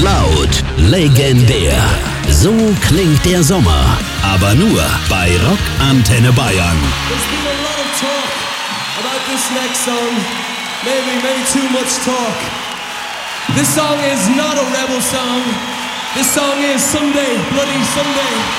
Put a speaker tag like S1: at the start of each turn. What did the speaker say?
S1: laut, legendär. So klingt der Sommer. Aber nur bei Rock Antenne Bayern.
S2: There's been a lot of talk about this next song. Maybe too much talk. This song is not a rebel song. This song is Someday, Bloody Someday.